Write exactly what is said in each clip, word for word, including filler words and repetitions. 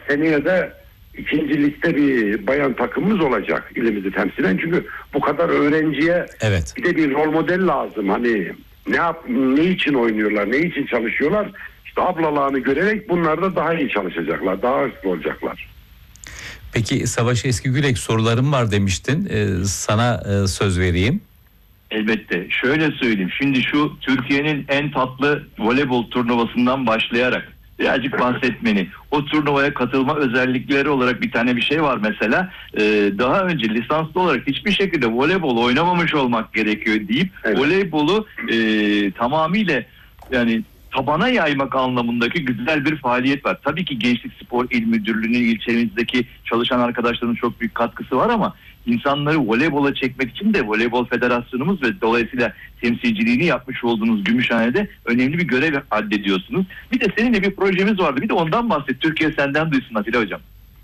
seneye de ikinci ligde bir bayan takımımız olacak ilimizi temsilen. Çünkü bu kadar öğrenciye evet. bir de bir rol model lazım. Hani ne yap, ne için oynuyorlar, ne için çalışıyorlar? İşte ablalarını görerek bunlar da daha iyi çalışacaklar, daha hırslı olacaklar. Peki Savaş Eskigürek, sorularım var demiştin. Ee, sana e, söz vereyim. Elbette. Şöyle söyleyeyim. Şimdi şu Türkiye'nin en tatlı voleybol turnuvasından başlayarak birazcık bahsetmeni. O turnuvaya katılma özellikleri olarak bir tane bir şey var mesela. Ee, daha önce lisanslı olarak hiçbir şekilde voleybol oynamamış olmak gerekiyor deyip evet. voleybolu e, tamamıyla yani tabana yaymak anlamındaki güzel bir faaliyet var. Tabii ki Gençlik Spor İl Müdürlüğü'nün ilçemizdeki çalışan arkadaşların çok büyük katkısı var ama insanları voleybola çekmek için de Voleybol Federasyonumuz ve dolayısıyla temsilciliğini yapmış olduğunuz Gümüşhane'de önemli bir görev addediyorsunuz. Bir de seninle bir projemiz vardı. Bir de ondan bahset. Türkiye senden duysun Atilla Hocam.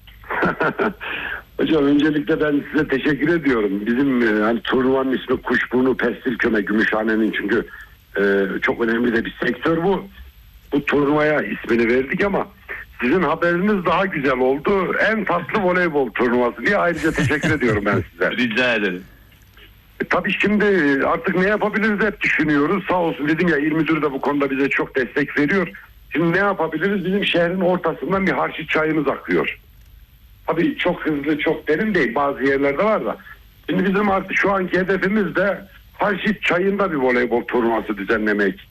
Hocam öncelikle ben size teşekkür ediyorum. Bizim e, hani turnuvanın ismi Kuşburnu Pestil Köme Gümüşhane'nin, çünkü e, çok önemli de bir sektör bu. Bu turnuvaya ismini verdik ama sizin haberiniz daha güzel oldu. En tatlı voleybol turnuvası diye ayrıca teşekkür ediyorum ben size. Rica ederim. E, tabii şimdi artık ne yapabiliriz hep düşünüyoruz. Sağ olsun dedim ya, İl Müdürü de bu konuda bize çok destek veriyor. Şimdi ne yapabiliriz? Bizim şehrin ortasından bir Harçit çayımız akıyor. Tabii çok hızlı, çok derin değil. Bazı yerlerde var da. Şimdi bizim artık şu anki hedefimiz de Harçit çayında bir voleybol turnuvası düzenlemek.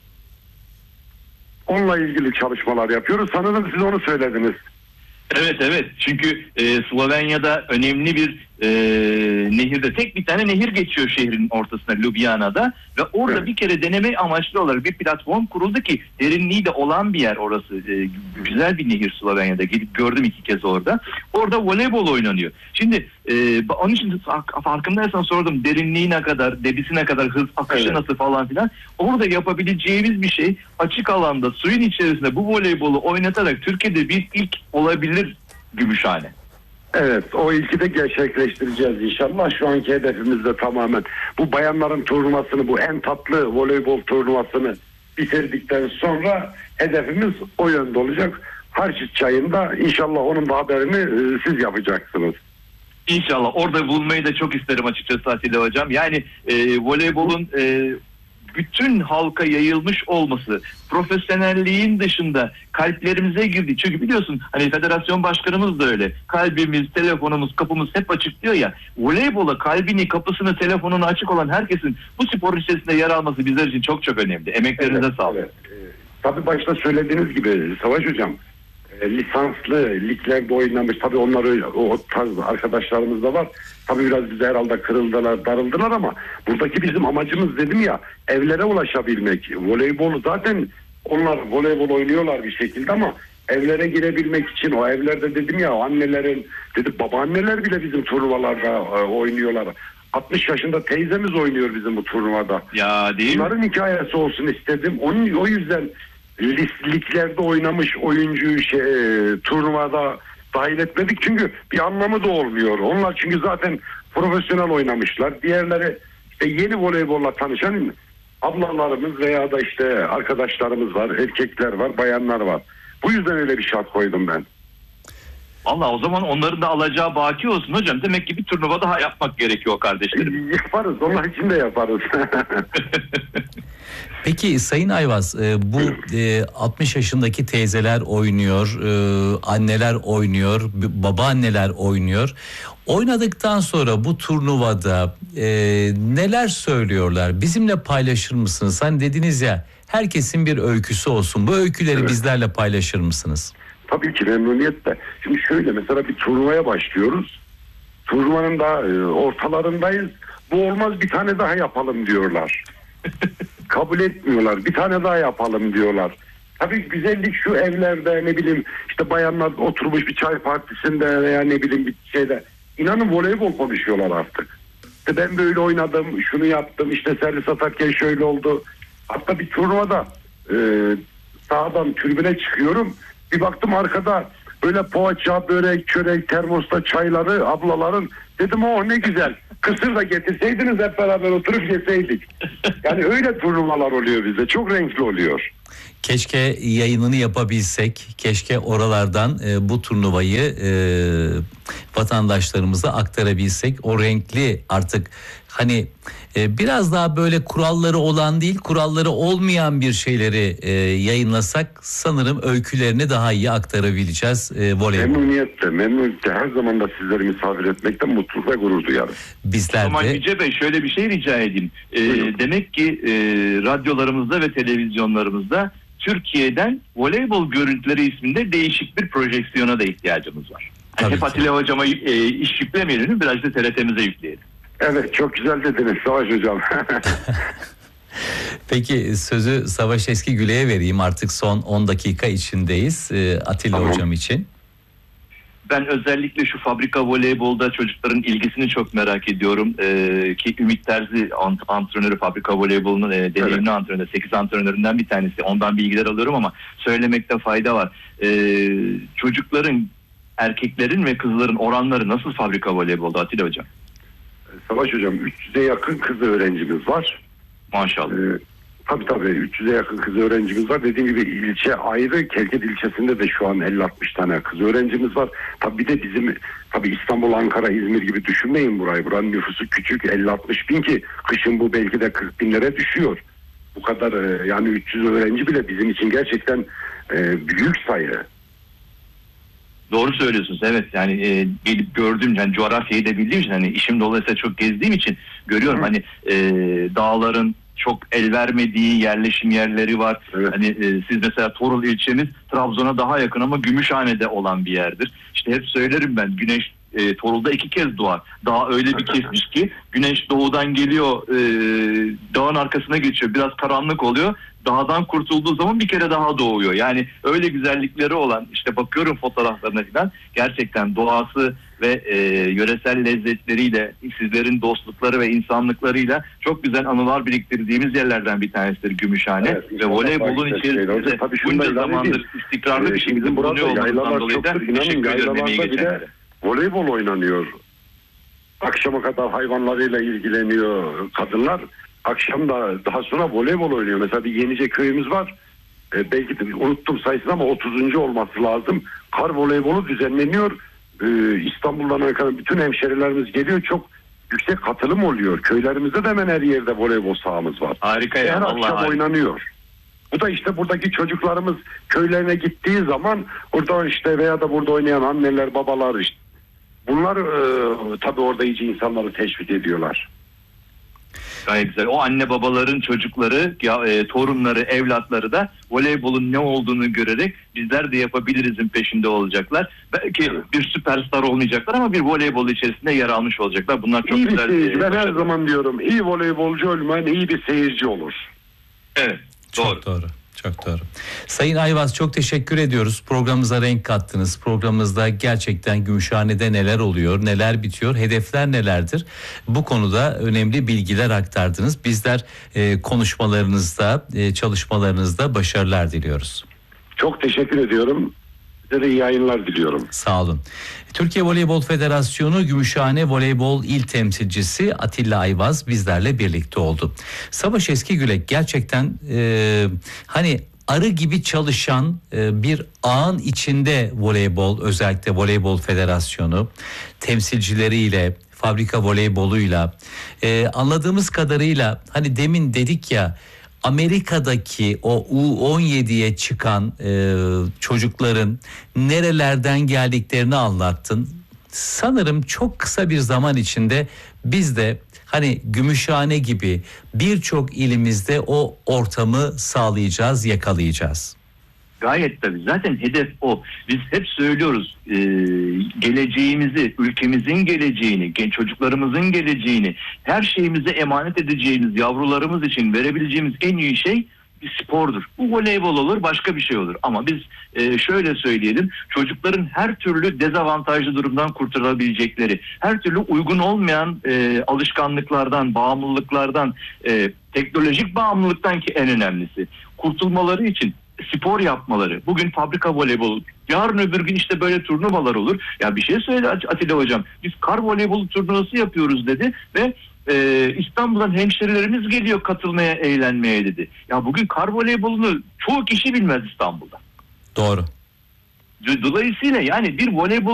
Onunla ilgili çalışmalar yapıyoruz. Sanırım siz onu söylediniz. Evet evet, çünkü e, Slovenya'da önemli bir e, nehirde, tek bir tane nehir geçiyor şehrin ortasında, Ljubljana'da ve orada evet. bir kere deneme amaçlı olarak bir platform kuruldu ki derinliği de olan bir yer orası. E, güzel bir nehir Slovenya'da, gidip gördüm iki kez orada. Orada voleybol oynanıyor. Şimdi e, onun için farkındaysan sordum, derinliği ne kadar, debisi ne kadar, hız akışı evet. nasıl falan filan. Orada yapabileceğimiz bir şey, açık alanda suyun içerisinde bu voleybolu oynatarak Türkiye'de bir ilk olabilir Gümüşhane. Evet, o ilki de gerçekleştireceğiz inşallah. Şu anki hedefimiz de tamamen bu bayanların turnuvasını, bu en tatlı voleybol turnuvasını bitirdikten sonra hedefimiz o yönde olacak. Harçit çayında inşallah onun da haberini e, siz yapacaksınız. İnşallah. Orada bulunmayı da çok isterim açıkçası Atilla Hocam. Yani e, voleybolun e, bütün halka yayılmış olması, profesyonelliğin dışında kalplerimize girdi. Çünkü biliyorsun hani federasyon başkanımız da öyle. Kalbimiz, telefonumuz, kapımız hep açık diyor ya. Voleybola kalbini, kapısını, telefonunu açık olan herkesin bu spor içerisinde yer alması bizler için çok çok önemli. Emeklerinize evet, sağlık. Evet. Ee, tabii başta söylediğiniz gibi Savaş Hocam, e, lisanslı liglerde oynamış, tabii onları o tarz arkadaşlarımız da var. Tabii biraz bize herhalde kırıldılar, darıldılar ama buradaki bizim amacımız, dedim ya, evlere ulaşabilmek. Voleybolu zaten onlar voleybol oynuyorlar bir şekilde ama evlere girebilmek için, o evlerde dedim ya, annelerin, dedim babaanneler bile bizim turnuvalarda e, oynuyorlar. altmış yaşında teyzemiz oynuyor bizim bu turnuvada. Ya değil mi? Bunların hikayesi olsun istedim. Onun, o yüzden liglerde oynamış oyuncuyu şey, e, turnuvada dahil etmedik, çünkü bir anlamı da olmuyor. Onlar çünkü zaten profesyonel oynamışlar. Diğerleri işte yeni voleybolla tanışan ablalarımız veya da işte arkadaşlarımız var, erkekler var, bayanlar var. Bu yüzden öyle bir şart koydum ben. Vallahi o zaman onların da alacağı baki olsun hocam. Demek ki bir turnuva daha yapmak gerekiyor kardeşlerim. Yaparız, onlar için de yaparız. Peki Sayın Ayvaz, bu altmış yaşındaki teyzeler oynuyor, anneler oynuyor, babaanneler oynuyor. Oynadıktan sonra bu turnuvada neler söylüyorlar? Bizimle paylaşır mısınız? Hani dediniz ya, herkesin bir öyküsü olsun. Bu öyküleri evet. bizlerle paylaşır mısınız? Tabii ki memnuniyetle. Şimdi şöyle, mesela bir turnuvaya başlıyoruz. Turnuvanın da ortalarındayız. Bu olmaz, bir tane daha yapalım diyorlar. Kabul etmiyorlar. Bir tane daha yapalım diyorlar. Tabii güzellik şu, evlerde ne bileyim işte bayanlar oturmuş bir çay partisinde veya ne bileyim bir şeyde. İnanın voleybol konuşuyorlar artık. İşte ben böyle oynadım, şunu yaptım, işte servis atarken şöyle oldu. Hatta bir turnuvada e, sahadan tribüne çıkıyorum. Bir baktım arkada böyle poğaça, börek, çörek, termosta çayları ablaların. Dedim o ne güzel. Kısır da getirseydiniz hep beraber oturup yeseydik. Yani öyle turnuvalar oluyor bizde. Çok renkli oluyor. Keşke yayınını yapabilsek, keşke oralardan e, bu turnuvayı e, vatandaşlarımıza aktarabilsek. O renkli artık hani e, biraz daha böyle kuralları olan değil, kuralları olmayan bir şeyleri e, yayınlasak sanırım öykülerini daha iyi aktarabileceğiz e, voleybol. Memnuniyetle, memnuniyetle her zaman da sizleri misafir etmekten mutluluk ve gurur duyarım. Bizler Ama de. Yüce Bey şöyle bir şey rica edeyim. Ee, demek ki e, radyolarımızda ve televizyonlarımızda Türkiye'den voleybol görüntüleri isminde değişik bir projeksiyona da ihtiyacımız var. Yani hep Atilla Hocam'a e, iş yüklemeyelim, biraz da T R T'mize yükleyelim. Evet, çok güzel dediniz Savaş Hocam. Peki sözü Savaş Eskigüle'ye vereyim, artık son on dakika içindeyiz e, Atilla Tamam. Hocam için. Ben özellikle şu fabrika voleybolda çocukların ilgisini çok merak ediyorum. Ee, ki Ümit Terzi antrenörü, fabrika voleybolunun e, deneyimli evet. antrenörü, sekiz antrenöründen bir tanesi. Ondan bilgiler alıyorum ama söylemekte fayda var. Ee, çocukların, erkeklerin ve kızların oranları nasıl fabrika voleybolda Atilla Hocam? Savaş Hocam, üç yüze yakın kız öğrencimiz var. Maşallah. Ee, tabii tabii üç yüze yakın kız öğrencimiz var. Dediğim gibi ilçe ayrı. Kelkit ilçesinde de şu an elli altmış tane kız öğrencimiz var. Tabii bir de bizim tabii İstanbul, Ankara, İzmir gibi düşünmeyin burayı. Buranın nüfusu küçük, elli altmış bin ki kışın bu belki de kırk binlere düşüyor. Bu kadar e, yani üç yüz öğrenci bile bizim için gerçekten e, büyük sayı. Doğru söylüyorsunuz, evet. Yani e, gelip gördüğüm, yani coğrafyayı da bildiğim için, hani işim dolayısıyla çok gezdiğim için görüyorum. Hı. Hani e, dağların çok el vermediği yerleşim yerleri var. Evet. Hani e, siz mesela Torul ilçemiz Trabzon'a daha yakın ama Gümüşhane'de olan bir yerdir. İşte hep söylerim ben, güneş e, Torul'da iki kez doğar. Dağ öyle bir kesmiş ki güneş doğudan geliyor, e, dağın arkasına geçiyor. Biraz karanlık oluyor. Dağdan kurtulduğu zaman bir kere daha doğuyor. Yani öyle güzellikleri olan, işte bakıyorum fotoğraflarına falan, gerçekten doğası ve e, yöresel lezzetleriyle, sizlerin dostlukları ve insanlıklarıyla çok güzel anılar biriktirdiğimiz yerlerden bir tanesidir Gümüşhane. Evet, ve voleybolun içerisinde bunca zamandır istikrarlı bir şekilde bulunuyor olmanızdan dolayı da teşekkür ederim emeği geçenlere. Voleybol oynanıyor. Akşama kadar hayvanlarıyla ilgileniyor kadınlar. Akşam da daha sonra voleybol oynuyor. Mesela bir Yenice köyümüz var. E, belki de unuttum sayısını ama otuzuncu olması lazım. Kar voleybolu düzenleniyor. E, İstanbul'dan Ankara'dan bütün hemşerilerimiz geliyor. Çok yüksek katılım oluyor. Köylerimizde de hemen her yerde voleybol sahamız var. Harika ya. Her Allah akşam harika. oynanıyor. Bu da işte buradaki çocuklarımız köylerine gittiği zaman orada işte veya da burada oynayan anneler, babalar işte. Bunlar e, tabii orada iyice insanları teşvik ediyorlar. Gayet güzel. O anne babaların çocukları, ya, e, torunları, evlatları da voleybolun ne olduğunu görerek bizler de yapabilirizin peşinde olacaklar. Belki bir süperstar olmayacaklar ama bir voleybol içerisinde yer almış olacaklar. Bunlar çok iyi güzel. Bir seyirci. E, ben her zaman diyorum, iyi voleybolcu olmayan iyi bir seyirci olur. Evet. Çok doğru. doğru. Çok doğru. Sayın Ayvaz, çok teşekkür ediyoruz. Programımıza renk kattınız. Programımızda gerçekten Gümüşhane'de neler oluyor, neler bitiyor, hedefler nelerdir? Bu konuda önemli bilgiler aktardınız. Bizler e, konuşmalarınızda, e, çalışmalarınızda başarılar diliyoruz. Çok teşekkür ediyorum. Size de iyi yayınlar diliyorum. Sağ olun. Türkiye Voleybol Federasyonu Gümüşhane Voleybol İl Temsilcisi Atilla Ayvaz bizlerle birlikte oldu. Savaş Eskigülek gerçekten e, hani arı gibi çalışan e, bir ağın içinde voleybol, özellikle Voleybol Federasyonu temsilcileriyle, fabrika voleyboluyla e, anladığımız kadarıyla, hani demin dedik ya, Amerika'daki o U on yediye çıkan e, çocukların nerelerden geldiklerini anlattın. Sanırım çok kısa bir zaman içinde biz de hani Gümüşhane gibi birçok ilimizde o ortamı sağlayacağız, yakalayacağız. Gayet tabii. Zaten hedef o. Biz hep söylüyoruz, e, geleceğimizi, ülkemizin geleceğini, genç çocuklarımızın geleceğini, her şeyimize emanet edeceğimiz yavrularımız için verebileceğimiz en iyi şey bir spordur. Bu voleybol olur, başka bir şey olur. Ama biz e, şöyle söyleyelim, çocukların her türlü dezavantajlı durumdan kurtulabilecekleri, her türlü uygun olmayan e, alışkanlıklardan, bağımlılıklardan, e, teknolojik bağımlılıktan ki en önemlisi, kurtulmaları için spor yapmaları. Bugün fabrika voleybolu, yarın öbür gün işte böyle turnuvalar olur. Ya bir şey söyle Atilla Hocam, biz kar voleybolu turnuvası yapıyoruz dedi ve Ee, İstanbul'dan hemşerilerimiz geliyor katılmaya, eğlenmeye dedi. Ya bugün kar voleybolunu çoğu kişi bilmez İstanbul'da. Doğru. Dolayısıyla yani bir voleybol